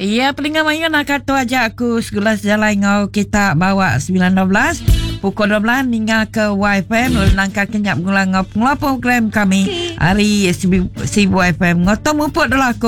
Ya, pelingan mayu nak kata ajak aku segelas jalan ngau kita bawa 9.12 pukul 12 hingga ke YFM nangka kenyap gula ngau program kami hari Sibu YFM ngotom upuk dulu aku.